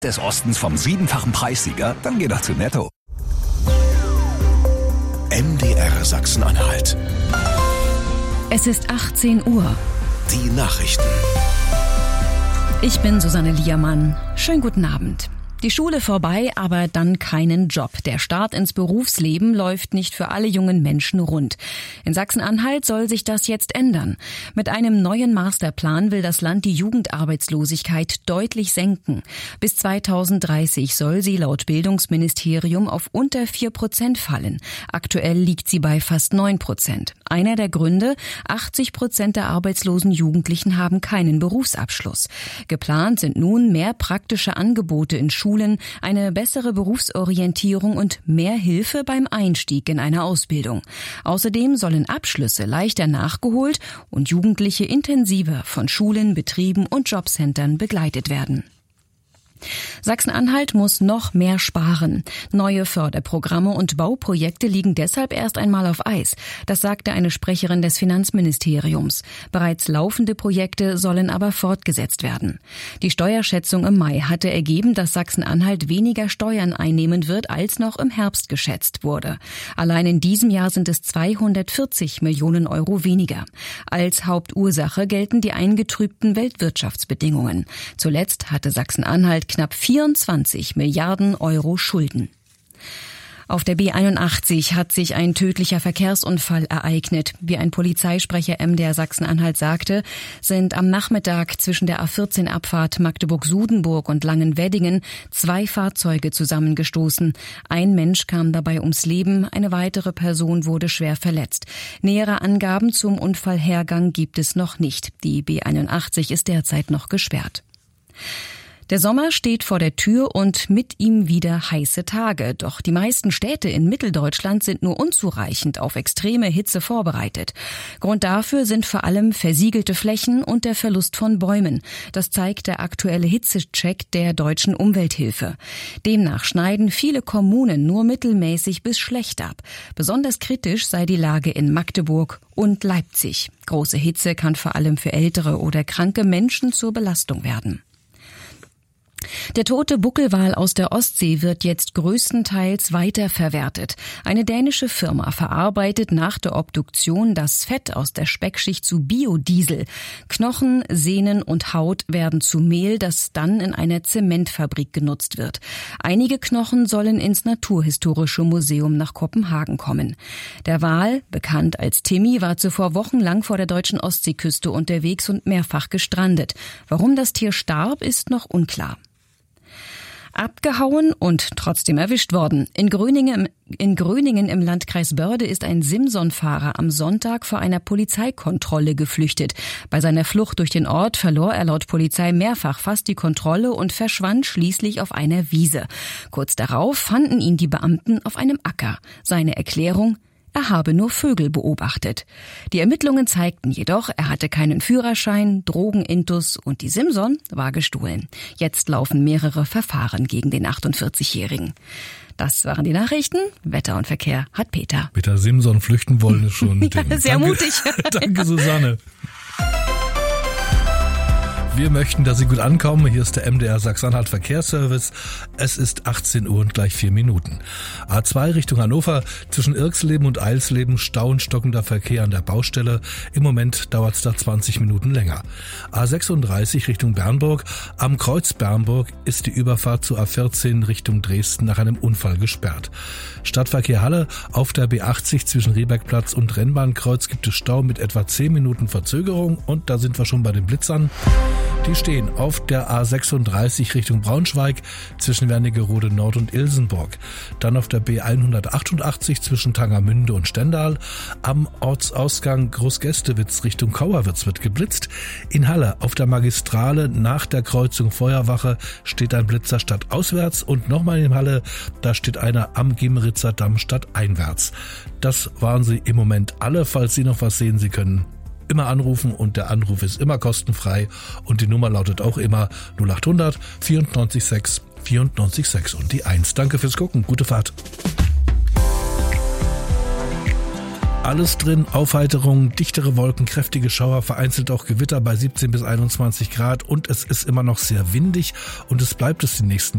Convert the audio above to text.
des Ostens vom 7-fachen Preissieger, dann geh doch zu Netto. MDR Sachsen-Anhalt. Es ist 18 Uhr. Die Nachrichten. Ich bin Susanne Liermann. Schönen guten Abend. Die Schule vorbei, aber dann keinen Job. Der Start ins Berufsleben läuft nicht für alle jungen Menschen rund. In Sachsen-Anhalt soll sich das jetzt ändern. Mit einem neuen Masterplan will das Land die Jugendarbeitslosigkeit deutlich senken. Bis 2030 soll sie laut Bildungsministerium auf unter 4% fallen. Aktuell liegt sie bei fast 9%. Einer der Gründe: 80% der arbeitslosen Jugendlichen haben keinen Berufsabschluss. Geplant sind nun mehr praktische Angebote in Schulen, eine bessere Berufsorientierung und mehr Hilfe beim Einstieg in eine Ausbildung. Außerdem sollen Abschlüsse leichter nachgeholt und Jugendliche intensiver von Schulen, Betrieben und Jobcentern begleitet werden. Sachsen-Anhalt muss noch mehr sparen. Neue Förderprogramme und Bauprojekte liegen deshalb erst einmal auf Eis. Das sagte eine Sprecherin des Finanzministeriums. Bereits laufende Projekte sollen aber fortgesetzt werden. Die Steuerschätzung im Mai hatte ergeben, dass Sachsen-Anhalt weniger Steuern einnehmen wird, als noch im Herbst geschätzt wurde. Allein in diesem Jahr sind es 240 Millionen Euro weniger. Als Hauptursache gelten die eingetrübten Weltwirtschaftsbedingungen. Zuletzt hatte Sachsen-Anhalt knapp 24 Milliarden Euro Schulden. Auf der B81 hat sich ein tödlicher Verkehrsunfall ereignet. Wie ein Polizeisprecher MDR Sachsen-Anhalt sagte, sind am Nachmittag zwischen der A14-Abfahrt Magdeburg-Sudenburg und Langenweddingen 2 Fahrzeuge zusammengestoßen. Ein Mensch kam dabei ums Leben, eine weitere Person wurde schwer verletzt. Nähere Angaben zum Unfallhergang gibt es noch nicht. Die B81 ist derzeit noch gesperrt. Der Sommer steht vor der Tür und mit ihm wieder heiße Tage. Doch die meisten Städte in Mitteldeutschland sind nur unzureichend auf extreme Hitze vorbereitet. Grund dafür sind vor allem versiegelte Flächen und der Verlust von Bäumen. Das zeigt der aktuelle Hitzecheck der Deutschen Umwelthilfe. Demnach schneiden viele Kommunen nur mittelmäßig bis schlecht ab. Besonders kritisch sei die Lage in Magdeburg und Leipzig. Große Hitze kann vor allem für ältere oder kranke Menschen zur Belastung werden. Der tote Buckelwal aus der Ostsee wird jetzt größtenteils weiterverwertet. Eine dänische Firma verarbeitet nach der Obduktion das Fett aus der Speckschicht zu Biodiesel. Knochen, Sehnen und Haut werden zu Mehl, das dann in einer Zementfabrik genutzt wird. Einige Knochen sollen ins Naturhistorische Museum nach Kopenhagen kommen. Der Wal, bekannt als Timmy, war zuvor wochenlang vor der deutschen Ostseeküste unterwegs und mehrfach gestrandet. Warum das Tier starb, ist noch unklar. Abgehauen und trotzdem erwischt worden. In Gröningen im Landkreis Börde ist ein Simson-Fahrer am Sonntag vor einer Polizeikontrolle geflüchtet. Bei seiner Flucht durch den Ort verlor er laut Polizei mehrfach fast die Kontrolle und verschwand schließlich auf einer Wiese. Kurz darauf fanden ihn die Beamten auf einem Acker. Seine Erklärung: er habe nur Vögel beobachtet. Die Ermittlungen zeigten jedoch, er hatte keinen Führerschein, Drogenintus und die Simson war gestohlen. Jetzt laufen mehrere Verfahren gegen den 48-Jährigen. Das waren die Nachrichten. Wetter und Verkehr hat Peter. Mit der Simson flüchten wollen ist schon sehr mutig. Danke, Susanne. Wir möchten, dass Sie gut ankommen. Hier ist der MDR Sachsen-Anhalt Verkehrsservice. Es ist 18 Uhr und gleich 4 Minuten. A2 Richtung Hannover, zwischen Irksleben und Eilsleben Stau und stockender Verkehr an der Baustelle. Im Moment dauert es da 20 Minuten länger. A36 Richtung Bernburg. Am Kreuz Bernburg ist die Überfahrt zu A14 Richtung Dresden nach einem Unfall gesperrt. Stadtverkehr Halle, auf der B80 zwischen Rehbergplatz und Rennbahnkreuz gibt es Stau mit etwa 10 Minuten Verzögerung. Und da sind wir schon bei den Blitzern. Die stehen auf der A36 Richtung Braunschweig zwischen Wernigerode Nord und Ilsenburg. Dann auf der B188 zwischen Tangermünde und Stendal. Am Ortsausgang Großgästewitz Richtung Kauerwitz wird geblitzt. In Halle auf der Magistrale nach der Kreuzung Feuerwache steht ein Blitzer stadtauswärts. Und nochmal in Halle, da steht einer am Gimmeritzer Damm stadteinwärts. Das waren sie im Moment alle. Falls Sie noch was sehen, Sie können immer anrufen und der Anruf ist immer kostenfrei und die Nummer lautet auch immer 0800 94 6 94 6 und die 1. Danke fürs Gucken, gute Fahrt. Alles drin, Aufheiterung, dichtere Wolken, kräftige Schauer, vereinzelt auch Gewitter bei 17 bis 21 Grad und es ist immer noch sehr windig und es bleibt es die nächsten